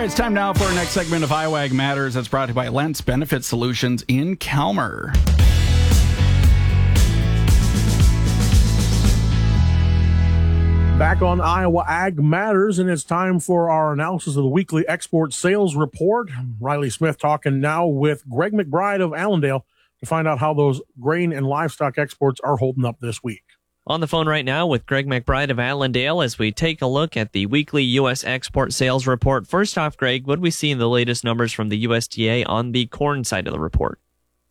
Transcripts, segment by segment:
It's time now for our next segment of Iowa Ag Matters. That's brought to you by Lentz Benefit Solutions in Calmer. Back on Iowa Ag Matters, and it's time for our analysis of the weekly export sales report. Riley Smith talking now with Greg McBride of Allendale to find out how those grain and livestock exports are holding up this week. On the phone right now with Greg McBride of Allendale as we take a look at the weekly U.S. export sales report. First off, Greg, what do we see in the latest numbers from the USDA on the corn side of the report?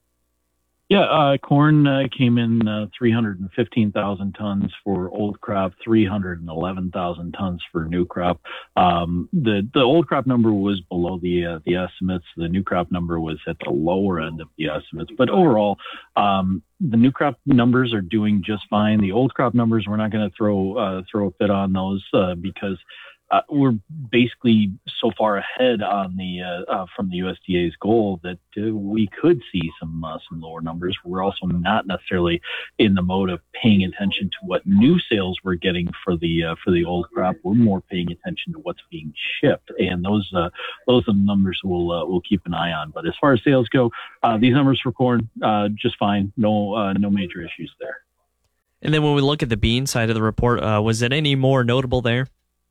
Yeah, corn came in 315,000 tons for old crop, 311,000 tons for new crop. The old crop number was below the estimates. The new crop number was at the lower end of the estimates. But overall, the new crop numbers are doing just fine. The old crop numbers, we're not going to throw a fit on those because we're basically so far ahead on the from the USDA's goal that we could see some lower numbers. We're also not necessarily in the mode of paying attention to what new sales we're getting for the old crop. We're more paying attention to what's being shipped, and those are the numbers we'll keep an eye on. But as far as sales go, these numbers for corn just fine. No major issues there. And then when we look at the bean side of the report, was it any more notable there?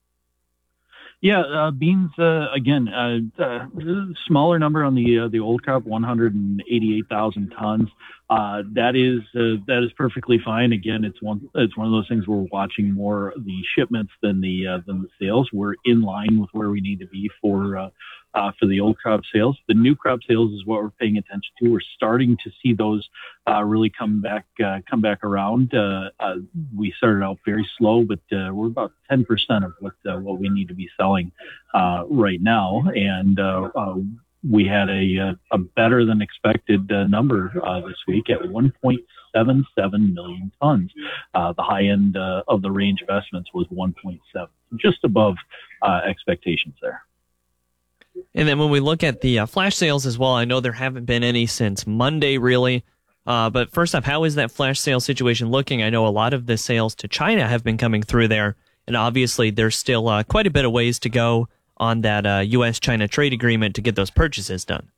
Yeah, beans, again, smaller number on the old crop, 188,000 tons. That is perfectly fine. Again, it's one of those things we're watching more the shipments than the sales. We're in line with where we need to be for the old crop sales. The new crop sales is what we're paying attention to. We're starting to see those really come back around. We started out very slow, but we're about 10% of what we need to be selling right now, and we had a better than expected number this week at 1.77 million tons. The high end of the range of estimates was 1.7, just above expectations there. And then when we look at the flash sales as well, I know there haven't been any since Monday, really. But first off, how is that flash sale situation looking? I know a lot of the sales to China have been coming through there, and obviously there's still quite a bit of ways to go on that U.S.-China trade agreement to get those purchases done.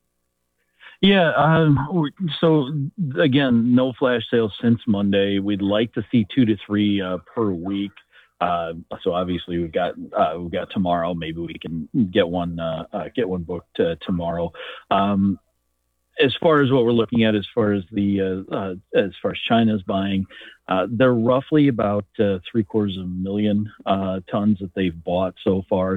Yeah, so again, no flash sales since Monday. We'd like to see 2 to 3 per week. So obviously we've got tomorrow. Maybe we can get one booked tomorrow. As far as what we're looking at, as far as China's buying, they're roughly about 750,000 tons that they've bought so far,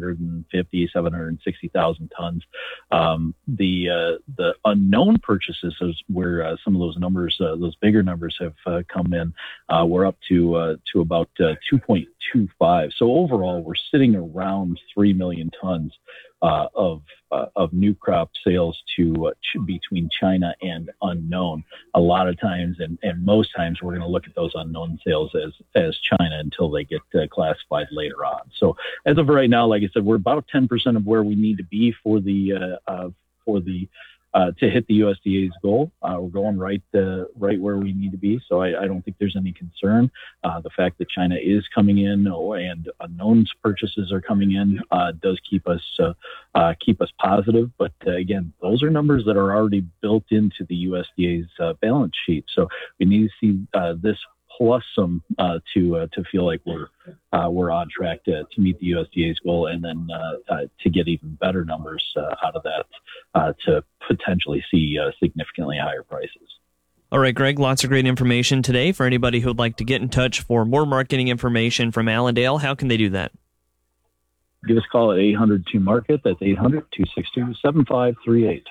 760,000 tons. The unknown purchases is where some of those numbers, those bigger numbers have come in. We're up to about 2.25. So overall, we're sitting around 3 million tons of new crop sales to between China and unknown. A lot of times, and most times, we're going to look at those unknown sales as China until they get classified later on. So as of right now, like I said, we're about 10% of where we need to be for the to hit the USDA's goal. We're going right where we need to be. So I don't think there's any concern. The fact that China is coming in and unknown purchases are coming in does keep us positive. But again, those are numbers that are already built into the USDA's balance sheet. So we need to see this plus some to feel like we're on track to meet the USDA's goal, and then to get even better numbers out of that to potentially see significantly higher prices. All right, Greg, lots of great information today. For anybody who would like to get in touch for more marketing information from Allendale, how can they do that? Give us a call at 800-2-MARKET. That's 800-262-7538.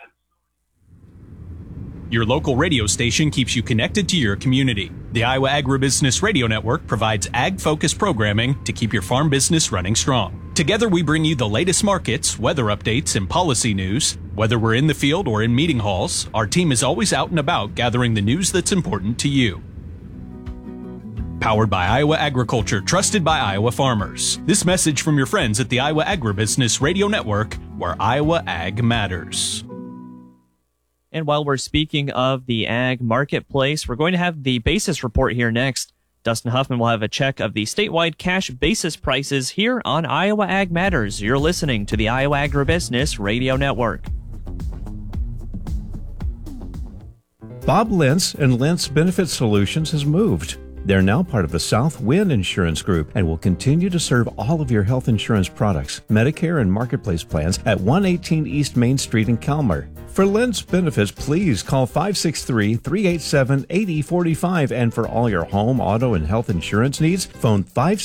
Your local radio station keeps you connected to your community. The Iowa Agribusiness Radio Network provides ag-focused programming to keep your farm business running strong. Together, we bring you the latest markets, weather updates, and policy news. Whether we're in the field or in meeting halls, our team is always out and about gathering the news that's important to you. Powered by Iowa Agriculture, trusted by Iowa farmers. This message from your friends at the Iowa Agribusiness Radio Network, where Iowa Ag matters. And while we're speaking of the ag marketplace, we're going to have the basis report here next. Dustin Huffman will have a check of the statewide cash basis prices here on Iowa Ag Matters. You're listening to the Iowa Agribusiness Radio Network. Bob Lentz and Lentz Benefit Solutions has moved. They're now part of the Southwind Insurance Group and will continue to serve all of your health insurance products, Medicare and Marketplace plans at 118 East Main Street in Kalmar. For Lentz Benefits, please call 563-387-8045. And for all your home, auto, and health insurance needs, phone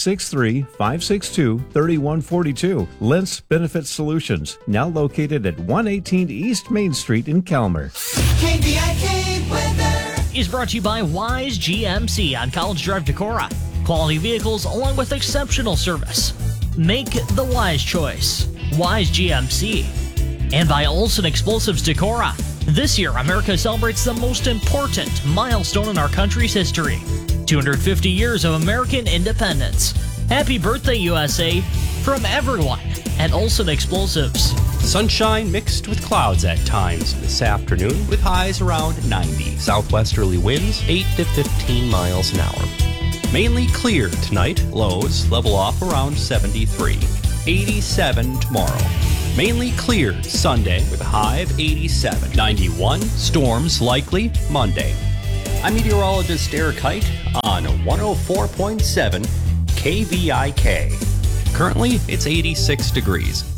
563-562-3142. Lentz Benefit Solutions, now located at 118 East Main Street in Kalmar. KVIK weather is brought to you by Wise GMC on College Drive, Decorah. Quality vehicles along with exceptional service. Make the wise choice. Wise GMC. And by Olson Explosives Decorah. This year, America celebrates the most important milestone in our country's history. 250 years of American independence. Happy birthday, USA, from everyone at Olson Explosives. Sunshine mixed with clouds at times this afternoon with highs around 90. Southwesterly winds 8 to 15 miles an hour. Mainly clear tonight. Lows level off around 73. 87 tomorrow. Mainly clear Sunday with a high of 87. 91. Storms likely Monday. I'm meteorologist Eric Height on 104.7 KVIK. Currently, it's 86 degrees.